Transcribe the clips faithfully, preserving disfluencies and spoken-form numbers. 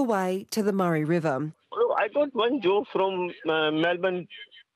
way to the Murray River. Oh, I got one job from uh, Melbourne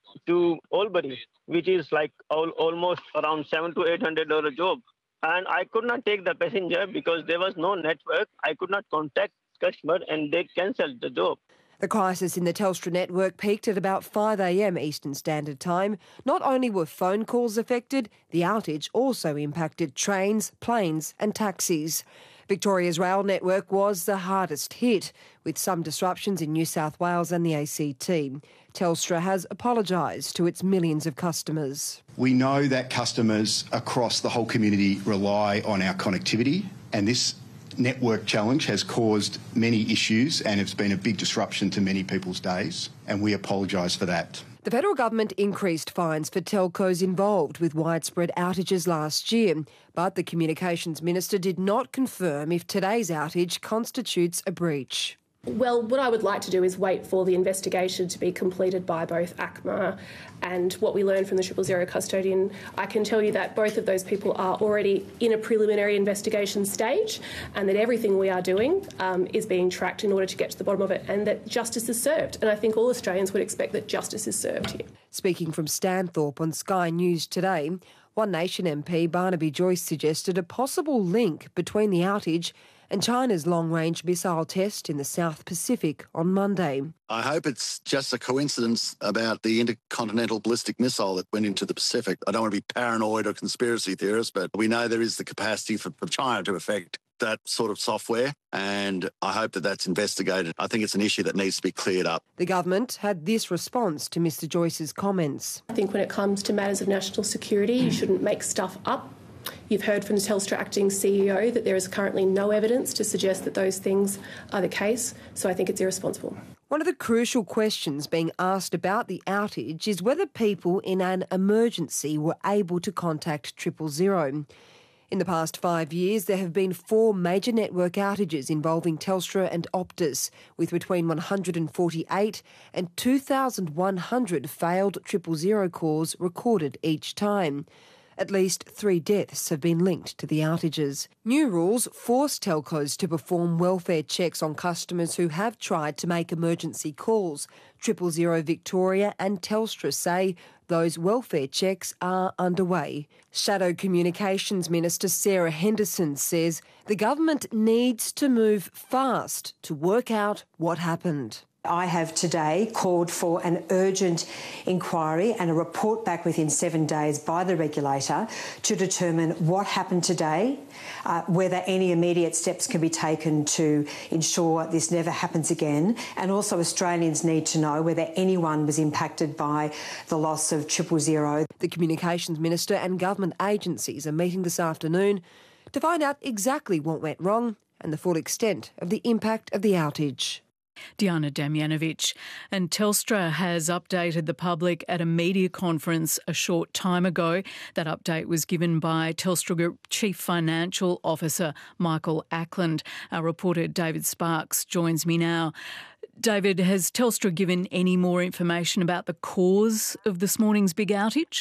to Albury, which is like all, almost around seven to eight hundred dollar job, and I could not take the passenger because there was no network. I could not contact customer, and they cancelled the job. The crisis in the Telstra network peaked at about five a m Eastern Standard Time. Not only were phone calls affected, the outage also impacted trains, planes and taxis. Victoria's rail network was the hardest hit, with some disruptions in New South Wales and the A C T. Telstra has apologised to its millions of customers. We know that customers across the whole community rely on our connectivity, and this network challenge has caused many issues and it's been a big disruption to many people's days, and we apologise for that. The federal government increased fines for telcos involved with widespread outages last year, but the Communications Minister did not confirm if today's outage constitutes a breach. Well, what I would like to do is wait for the investigation to be completed by both A C M A and what we learned from the Triple Zero custodian. I can tell you that both of those people are already in a preliminary investigation stage, and that everything we are doing um, is being tracked in order to get to the bottom of it, and that justice is served. And I think all Australians would expect that justice is served here. Speaking from Stanthorpe on Sky News today, One Nation M P Barnaby Joyce suggested a possible link between the outage and China's long-range missile test in the South Pacific on Monday. I hope it's just a coincidence about the intercontinental ballistic missile that went into the Pacific. I don't want to be paranoid or conspiracy theorist, but we know there is the capacity for, for China to affect that sort of software, and I hope that that's investigated. I think it's an issue that needs to be cleared up. The government had this response to Mr Joyce's comments. I think when it comes to matters of national security, you shouldn't make stuff up. You've heard from the Telstra acting C E O that there is currently no evidence to suggest that those things are the case, so I think it's irresponsible. One of the crucial questions being asked about the outage is whether people in an emergency were able to contact Triple Zero. In the past five years, there have been four major network outages involving Telstra and Optus, with between one hundred forty-eight and two thousand one hundred failed Triple Zero calls recorded each time. At least three deaths have been linked to the outages. New rules force telcos to perform welfare checks on customers who have tried to make emergency calls. Triple Zero Victoria and Telstra say those welfare checks are underway. Shadow Communications Minister Sarah Henderson says the government needs to move fast to work out what happened. I have today called for an urgent inquiry and a report back within seven days by the regulator to determine what happened today, uh, whether any immediate steps can be taken to ensure this never happens again, and also Australians need to know whether anyone was impacted by the loss of Triple Zero. The Communications Minister and government agencies are meeting this afternoon to find out exactly what went wrong and the full extent of the impact of the outage. Diana Damjanovic. And Telstra has updated the public at a media conference a short time ago. That update was given by Telstra Group Chief Financial Officer Michael Ackland. Our reporter David Sparks joins me now. David, has Telstra given any more information about the cause of this morning's big outage?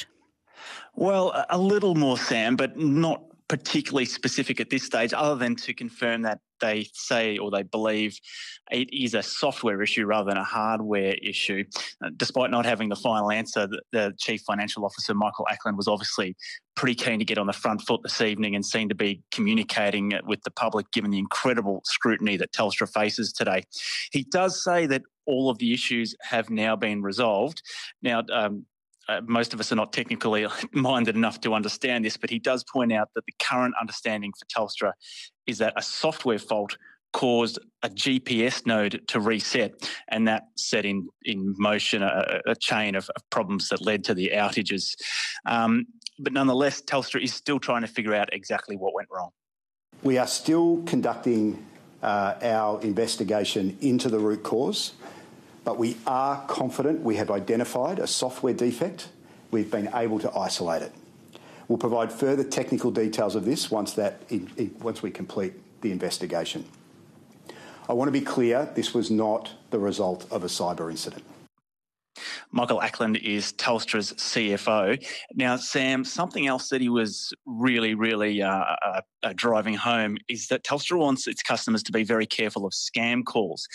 Well, a little more, Sam, but not particularly specific at this stage, other than to confirm that they say or they believe it is a software issue rather than a hardware issue. Uh, despite not having the final answer, the, the Chief Financial Officer, Michael Ackland, was obviously pretty keen to get on the front foot this evening and seemed to be communicating with the public given the incredible scrutiny that Telstra faces today. He does say that all of the issues have now been resolved. Now, um, Uh, most of us are not technically minded enough to understand this, but he does point out that the current understanding for Telstra is that a software fault caused a G P S node to reset, and that set in, in motion a, a chain of, of problems that led to the outages. Um, but nonetheless, Telstra is still trying to figure out exactly what went wrong. We are still conducting uh, our investigation into the root cause, but we are confident we have identified a software defect. We've been able to isolate it. We'll provide further technical details of this once, that, in, in, once we complete the investigation. I want to be clear, this was not the result of a cyber incident. Michael Ackland is Telstra's C F O. Now, Sam, something else that he was really, really uh, uh, uh, driving home is that Telstra wants its customers to be very careful of scam calls.